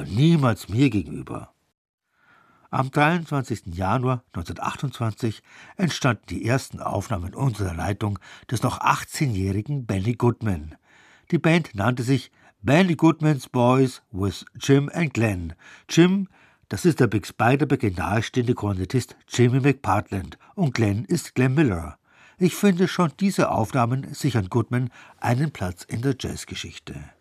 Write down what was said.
niemals mir gegenüber. Am 23. Januar 1928 entstanden die ersten Aufnahmen unserer Leitung des noch 18-jährigen Benny Goodman. Die Band nannte sich Benny Goodman's Boys with Jim and Glenn. Jim, das ist der Big Spider-Bag nahestehende Kornettist Jimmy McPartland und Glenn ist Glenn Miller. Ich finde, schon diese Aufnahmen sichern Goodman einen Platz in der Jazzgeschichte.